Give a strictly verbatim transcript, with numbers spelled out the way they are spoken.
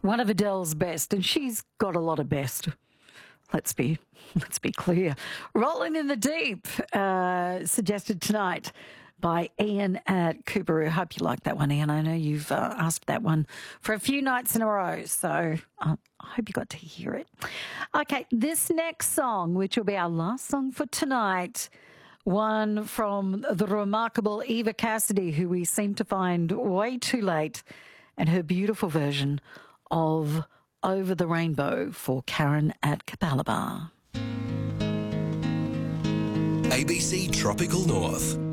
one of Adele's best, and she's got a lot of best. Let's be let's be clear. Rolling in the Deep, uh, suggested tonight by Ian at Cooperoo. Hope you like that one, Ian. I know you've uh, asked that one for a few nights in a row, so uh, I hope you got to hear it. Okay, this next song, which will be our last song for tonight, one from the remarkable Eva Cassidy, who we seem to find way too late, and her beautiful version of Over the Rainbow for Karen at Capalaba. A B C Tropical North.